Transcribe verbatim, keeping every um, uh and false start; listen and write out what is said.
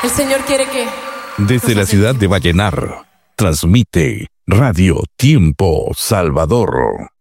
El Señor quiere que... Desde la ciudad de Vallenar, transmite Radio Tiempo Salvador.